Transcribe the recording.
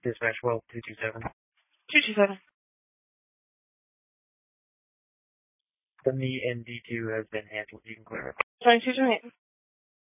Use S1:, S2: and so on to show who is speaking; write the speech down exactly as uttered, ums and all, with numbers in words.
S1: Dispatch well two two seven.
S2: two two seven.
S1: The me and D two has been handled. You can clear it.
S2: twenty-two twenty-eight.